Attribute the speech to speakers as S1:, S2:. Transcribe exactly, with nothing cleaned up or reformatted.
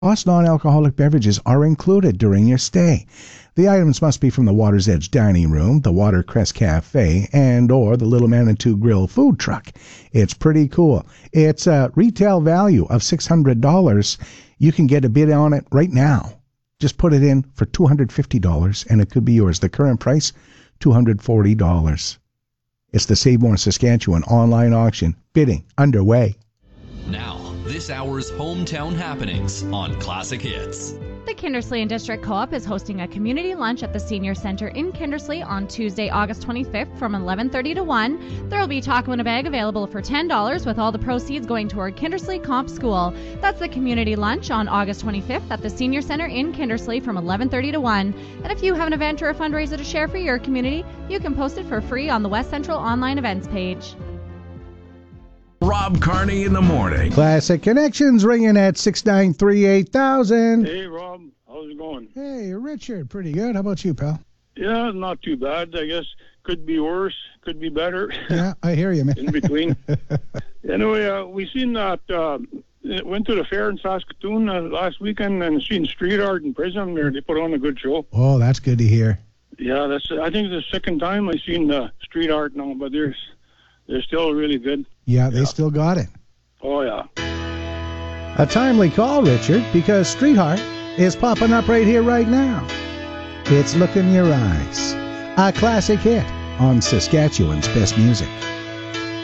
S1: Plus, non-alcoholic beverages are included during your stay. The items must be from the Water's Edge Dining Room, the Watercrest Cafe, and or the Little Manitou Grill food truck. It's pretty cool. It's a retail value of six hundred dollars. You can get a bid on it right now. Just put it in for two hundred fifty dollars, and it could be yours. The current price, two hundred forty dollars. It's the Save More Saskatchewan online auction. Bidding underway.
S2: Now, this hour's hometown happenings on Classic Hits.
S3: The Kindersley and District Co-op is hosting a community lunch at the Senior Center in Kindersley on Tuesday, August twenty-fifth from eleven thirty to one. There will be taco in a bag available for ten dollars with all the proceeds going toward Kindersley Comp School. That's the community lunch on August twenty-fifth at the Senior Center in Kindersley from eleven thirty to one. And if you have an event or a fundraiser to share for your community, you can post it for free on the West Central online events page.
S4: Rob Carney in the morning.
S1: Classic Connections ringing at six nine three eight thousand.
S5: Hey, Rob. How's it going?
S1: Hey, Richard. Pretty good. How about you, pal?
S5: Yeah, not too bad. I guess could be worse, could be better.
S1: Yeah, I hear you, man.
S5: In between. Anyway, uh, we seen that. Uh, went to the fair in Saskatoon uh, last weekend and seen Street Art in Prism there. They put on a good show.
S1: Oh, that's good to hear.
S5: Yeah, that's. I think it's the second time I've seen uh, Street Art now, but they're they're still really good.
S1: Yeah, they yeah. still got it.
S5: Oh, yeah.
S1: A timely call, Richard, because Street Art is popping up right here, right now. It's Look in Your Eyes, a classic hit on Saskatchewan's best music.